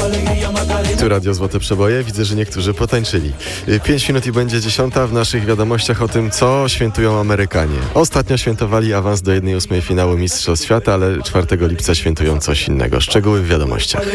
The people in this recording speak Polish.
Tu Radio Złote Przeboje. Widzę, że niektórzy potańczyli. 5 minut i będzie 10. W naszych wiadomościach o tym, co świętują Amerykanie. Ostatnio świętowali awans do 1/8 finału Mistrzostw Świata, ale 4 lipca świętują coś innego. Szczegóły w wiadomościach.